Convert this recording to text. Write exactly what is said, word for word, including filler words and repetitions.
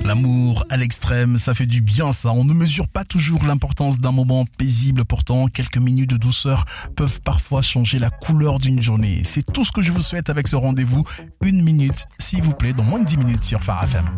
L'amour à l'extrême, ça fait du bien ça. On ne mesure pas toujours l'importance d'un moment paisible. Pourtant, quelques minutes de douceur peuvent parfois changer la couleur d'une journée. C'est tout ce que je vous souhaite avec ce rendez-vous. Une minute, s'il vous plaît, dans moins de dix minutes sur Phare F M.